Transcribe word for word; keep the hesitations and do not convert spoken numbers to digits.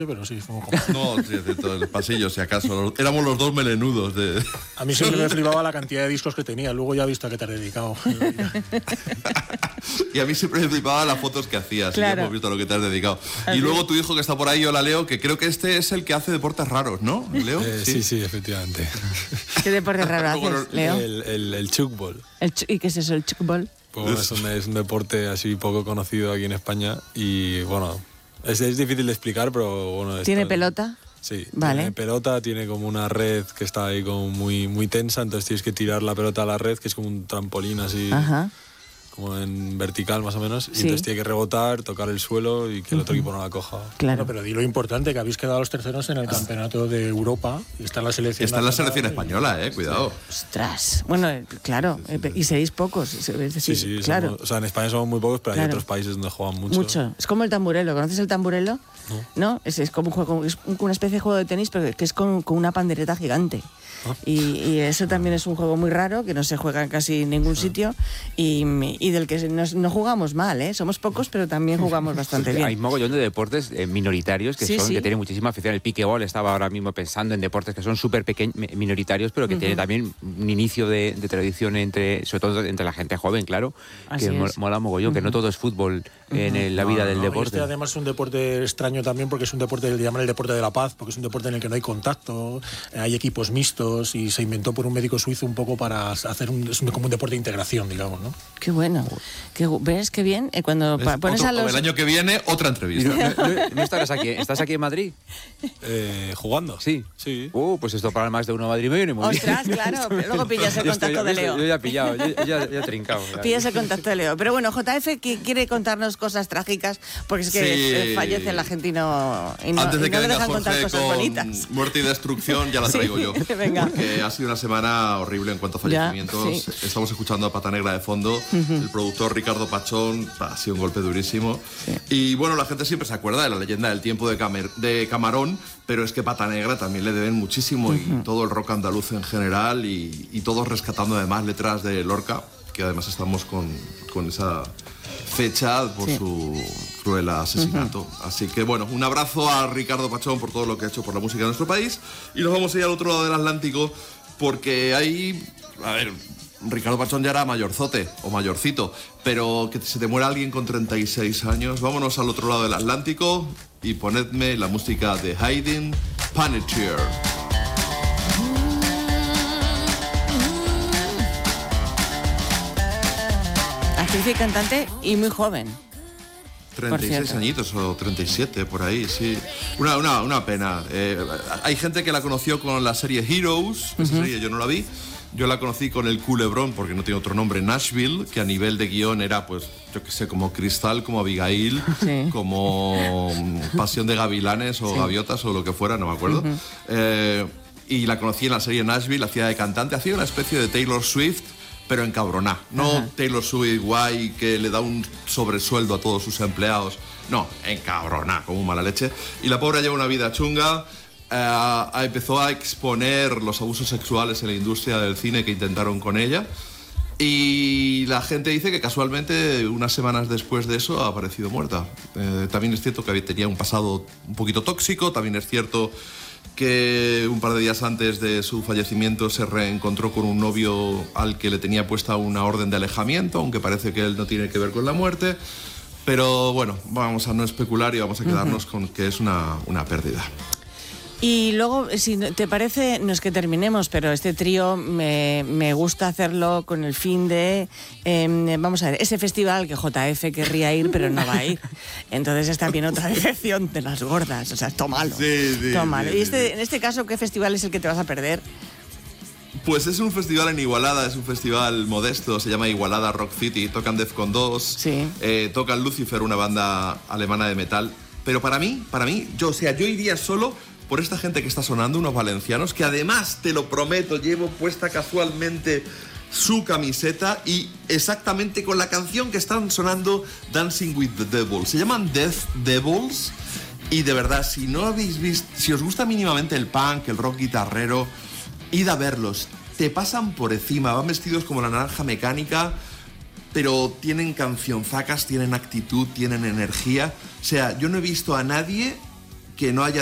pero sí, fuimos con... No, sí, es cierto, en el pasillo, si acaso. Éramos los dos melenudos. De... A mí siempre me flipaba la cantidad de discos que tenía, luego ya he visto a qué te has dedicado. Y a mí siempre me flipaba las fotos que hacías, claro. y ya hemos visto a lo que te has dedicado. Así. Y luego tu hijo que está por ahí, yo la leo, que creo que este es el que hace deportes raros, ¿no, Leo? Eh, sí. sí, sí, efectivamente. ¿Qué deporte raro haces, Leo? El, el, el chukball. El ch- ¿Y qué es eso, el chukball? Pues bueno, es, un, es un deporte así poco conocido aquí en España y bueno, es, es difícil de explicar, pero bueno... ¿Tiene está, pelota? Sí, vale. Tiene pelota, tiene como una red que está ahí como muy, muy tensa, entonces tienes que tirar la pelota a la red, que es como un trampolín así... Ajá. Como en vertical más o menos, sí. y entonces tiene que rebotar, tocar el suelo y que el otro equipo no la coja. Claro. No, pero di lo importante, que habéis quedado los terceros en el campeonato de Europa y está en la selección Está en la selección y... española, eh, cuidado. Ostras, bueno, claro, sí, sí, sí. Y seréis pocos, es decir, sí, sí, claro. Somos, o sea, en España somos muy pocos, pero claro. Hay otros países donde juegan mucho. Mucho, es como el tamburelo, ¿conoces el tamburelo? No. ¿No? Es, es como un juego, es una especie de juego de tenis, pero que es con, con una pandereta gigante. ¿Ah? Y, y eso también es un juego muy raro, que no se juega en casi ningún sitio y, y del que nos, no jugamos mal, ¿eh? Somos pocos, pero también jugamos bastante bien. Hay mogollón de deportes eh, minoritarios que sí, son sí. que tienen muchísima afición. El piquebol estaba ahora mismo pensando en deportes que son súper pequeños, minoritarios, pero que uh-huh. tiene también un inicio de, de tradición entre, sobre todo entre la gente joven, claro, Así que es. mola mogollón, uh-huh. que no todo es fútbol uh-huh. en el, la vida no, del no, deporte. Este además es un deporte extraño también porque es un deporte, le llaman el deporte de la paz, porque es un deporte en el que no hay contacto, hay equipos mixtos y se inventó por un médico suizo un poco para hacer un, es un, como un deporte de integración, digamos, ¿no? Qué bueno. Qué, ¿Ves qué bien? Eh, cuando pa, pones otro, a los... El año que viene, otra entrevista. ¿No, no, no estarás aquí? ¿Estás aquí en Madrid? Eh, ¿Jugando? Sí. Sí. Uh, pues esto para más de uno Madrid me viene muy Ostras, bien. claro. Pero luego pillas el contacto estoy, de Leo. Yo ya he pillado, yo ya, ya he trincado. Ya. Pillas el contacto de Leo. Pero bueno, J F quiere contarnos cosas trágicas porque es que sí. fallece la gente y no, y no, Antes de y que no le venga dejan Jorge contar cosas con bonitas. Muerte y destrucción, ya la traigo sí, yo. Venga. Porque ha sido una semana horrible en cuanto a fallecimientos. Ya, sí. Estamos escuchando a Pata Negra de fondo. Uh-huh. El productor Ricardo Pachón ha sido un golpe durísimo. Sí. Y bueno, la gente siempre se acuerda de la leyenda del tiempo de, Camer- de Camarón, pero es que Pata Negra también le deben muchísimo uh-huh. y todo el rock andaluz en general y, y todos rescatando además letras de Lorca, que además estamos con, con esa fecha por sí. su cruel asesinato. Uh-huh. Así que bueno, un abrazo a Ricardo Pachón por todo lo que ha hecho por la música de nuestro país y nos vamos a ir al otro lado del Atlántico porque hay, a ver, Ricardo Pachón ya era mayorzote o mayorcito, pero que se te muera alguien con treinta y seis años. Vámonos al otro lado del Atlántico y ponedme la música de Hayden Panettiere. Actriz y cantante y muy joven. treinta y seis añitos o treinta y siete, por ahí, sí. Una, una, una pena. Eh, hay gente que la conoció con la serie Heroes, esa uh-huh. serie yo no la vi. Yo la conocí con el Culebrón, porque no tiene otro nombre, Nashville, que a nivel de guión era, pues, yo qué sé, como Cristal, como Abigail, sí. como Pasión de Gavilanes o sí. Gaviotas o lo que fuera, no me acuerdo. Uh-huh. Eh, y la conocí en la serie Nashville, hacía de cantante, hacía una especie de Taylor Swift, pero encabroná. No uh-huh. Taylor Swift guay que le da un sobresueldo a todos sus empleados. No, encabroná, como mala leche. Y la pobre lleva una vida chunga. Uh, empezó a exponer los abusos sexuales en la industria del cine que intentaron con ella. Y la gente dice que casualmente, unas semanas después de eso, ha aparecido muerta. Eh, también es cierto que tenía un pasado un poquito tóxico. También es cierto que un par de días antes de su fallecimiento se reencontró con un novio al que le tenía puesta una orden de alejamiento, aunque parece que él no tiene que ver con la muerte. Pero bueno, vamos a no especular y vamos a quedarnos uh-huh. con que es una, una pérdida. Y luego, si te parece, no es que terminemos, pero este trío me, me gusta hacerlo con el fin de, eh, vamos a ver, ese festival que J F querría ir, pero no va a ir. Entonces es también otra decepción de las gordas, o sea, tómalo. Sí, sí, tómalo. Sí, y este, sí. en este caso, ¿qué festival es el que te vas a perder? Pues es un festival en Igualada, es un festival modesto, se llama Igualada Rock City, tocan Defcon dos, sí. eh, tocan Lucifer, una banda alemana de metal. Pero para mí, para mí, yo, o sea, yo iría solo por esta gente que está sonando, unos valencianos, que además, te lo prometo, llevo puesta casualmente su camiseta y exactamente con la canción que están sonando, Dancing with the Devil. Se llaman Death Devils y de verdad, si no habéis visto, si os gusta mínimamente el punk, el rock guitarrero, id a verlos. Te pasan por encima, van vestidos como la Naranja Mecánica, pero tienen cancionzacas, tienen actitud, tienen energía. O sea, yo no he visto a nadie que no haya